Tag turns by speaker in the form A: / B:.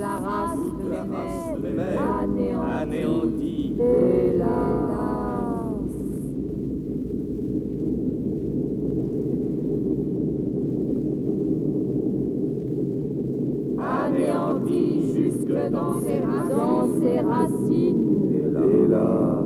A: la race de mes maîtres,
B: anéantie,
A: hélas. Anéanti jusque dans ses racines,
B: hélas.